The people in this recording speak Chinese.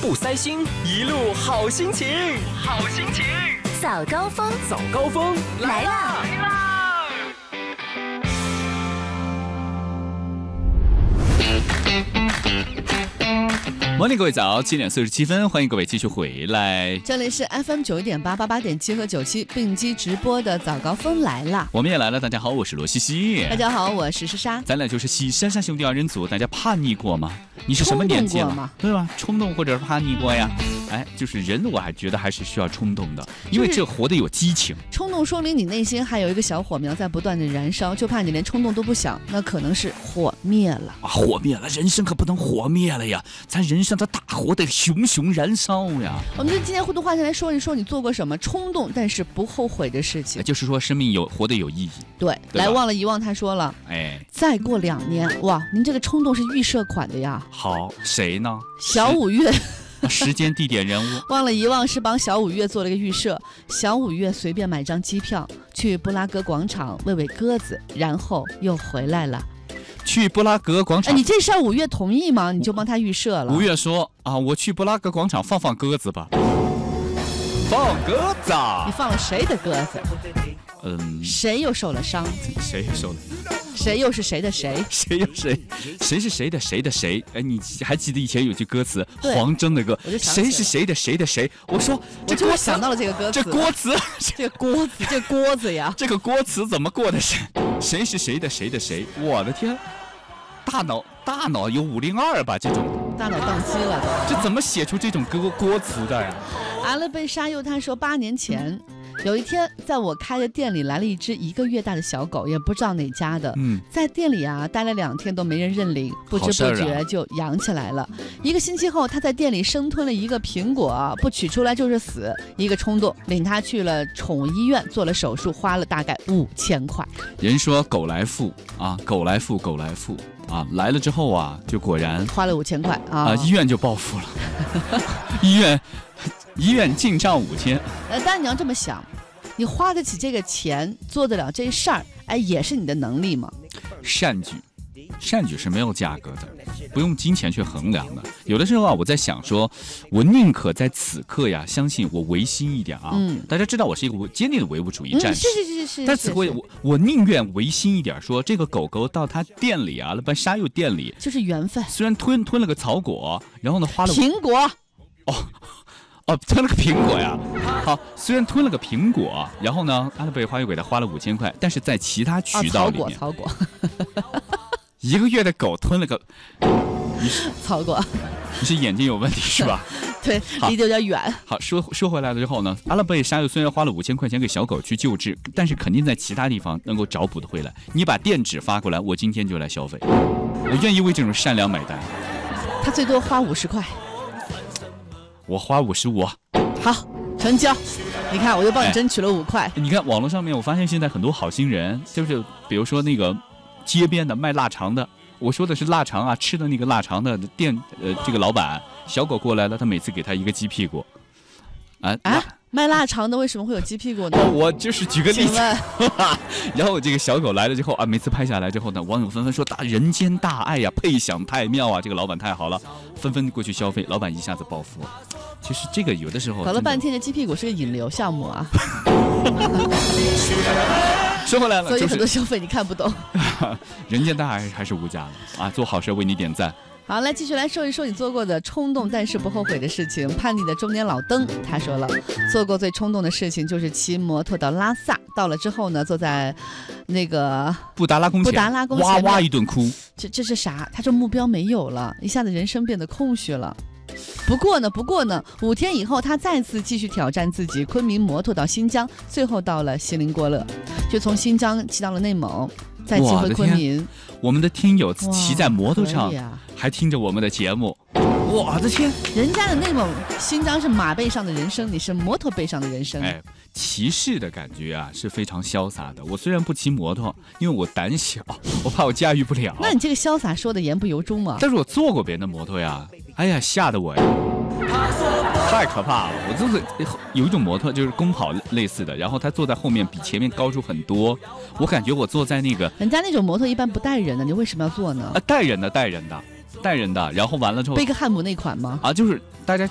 不塞心，一路好心情，好心情。 早高峰， 早高峰来啦！ Morning， 各位早，7点47分，欢迎各位继续回来。 这里是 FM 91.8、88.7和97并机直播的早高峰来了， 我们也来了。大家好，我是罗西西。 大家好，我是诗莎。 咱俩就是西珊珊兄弟二人组。大家叛逆过吗？你是什么年纪了？对吧？冲动或者是叛逆过呀？哎，就是人，我还觉得还是需要冲动的，因为这活得有激情。 冲动说明你内心还有一个小火苗在不断的燃烧，就怕你连冲动都不想，那可能是火灭了啊！火灭了，人生可不能火灭了呀！咱人生的大火得熊熊燃烧呀！ 我们就今天互动话题来说一说你做过什么冲动但是不后悔的事情， 就是说生命活得有意义。 对，来忘了遗忘，他说了， 哎， 再过2年，哇，您这个冲动是预设款的呀。 好，谁呢？ 小5月。 时间、地点、人物， 忘了遗忘是帮小5月做了个预设。小5月随便买张机票去布拉格广场喂喂鸽子，然后又回来了。 去布拉格广场， 你这事儿5月同意吗？你就帮他预设了。 5月说啊，我去布拉格广场放鸽子吧。放鸽子？ 你放了谁的鸽子？谁又受了伤？ 谁又受了？ 谁又是谁的谁？ 谁又谁？谁是谁的谁的谁？哎，你还记得以前有句歌词，黄征的歌，谁是谁的谁的谁？我说， 我就想到了这个歌词， 这锅词， 这锅子呀， 这个锅词怎么过的是？谁是谁的谁的谁？我的天，大脑有502吧？这种大脑宕机了都， 这怎么写出这种锅词的呀？ 阿勒贝沙又他说8年前。有一天，在我开的店里来了一只1个月大的小狗，也不知道哪家的。在店里啊待了2天都没人认领，不知不觉就养起来了。1个星期后，他在店里生吞了1个苹果，不取出来就是死。一个冲动，领他去了宠物医院做了手术，花了大概5000块。 人说狗来富啊，狗来富啊，来了之后啊，就果然花了5000块啊， 医院就暴富了，医院进账5000。 但你要这么想，你花得起这个钱，做得了这事儿，哎，也是你的能力嘛。 善举是没有价格的，不用金钱去衡量的。有的时候啊，我在想说，我宁可在此刻呀，相信我唯心一点啊。大家知道我是一个坚定的唯物主义战士， 是。 但此刻我宁愿唯心一点，说这个狗狗到他店里啊，把沙柚店里， 就是缘分。 虽然吞了个草果，然后呢花了苹果。 吞了个苹果呀！好，虽然吞了个苹果，然后呢，阿勒贝花又给他花了5000块，但是在其他渠道里面， 草果 ，1个月的狗吞了个草果， 你是眼睛有问题是吧？ 对，离得有点远。 好，说回来了之后呢，阿勒贝沙柚虽然花了5000块钱给小狗去救治，但是肯定在其他地方能够找补的回来。你把店址发过来，我今天就来消费，我愿意为这种善良买单。 他最多花50块。 我花55， 好，成交。你看，我又帮你争取了5块。 你看网络上面，我发现现在很多好心人，就是比如说那个街边的卖腊肠的，我说的是腊肠啊，吃的那个腊肠的店，这个老板小狗过来了，他每次给他一个鸡屁股， 卖腊肠的为什么会有鸡屁股呢？ 我就是举个例子。然后这个小狗来了之后啊，每次拍下来之后呢，网友纷纷说人间大爱呀，配享太妙啊，这个老板太好了，纷纷过去消费，老板一下子暴富。其实这个有的时候搞了半天的鸡屁股是个引流项目啊。 说回来了， 所以很多消费你看不懂。 人间大爱还是无价的啊，做好事为你点赞。 好，来继续来说一说你做过的冲动但是不后悔的事情。叛逆的中年老登他说了，做过最冲动的事情就是骑摩托到拉萨，到了之后呢，坐在那个布达拉宫前哇哇一顿哭。 这是啥？他说目标没有了，一下子人生变得空虚了。不过呢，5天以后他再次继续挑战自己，昆明摩托到新疆，最后到了锡林郭勒，就从新疆骑到了内蒙，再骑回昆明。 我们的听友骑在摩托上，还听着我们的节目，我的天！ 人家的内蒙、新疆是马背上的人生，你是摩托背上的人生。 哎，骑士的感觉啊是非常潇洒的。我虽然不骑摩托，因为我胆小，我怕我驾驭不了。 那你这个潇洒说的言不由衷嘛？ 但是我坐过别人的摩托呀，哎呀，吓得我呀！太可怕了！我就是有一种摩托，就是公跑类似的，然后他坐在后面比前面高出很多，我感觉我坐在那个人家那种摩托一般不带人的，你为什么要坐呢？ 带人的，然后完了之后贝克汉姆那款吗？ 啊，就是大家